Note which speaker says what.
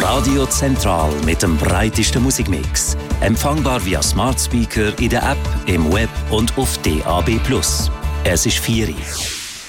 Speaker 1: Radio Zentral mit dem breitesten Musikmix. Empfangbar via Smart Speaker in der App, im Web und auf DAB+. Es ist 4 Uhr.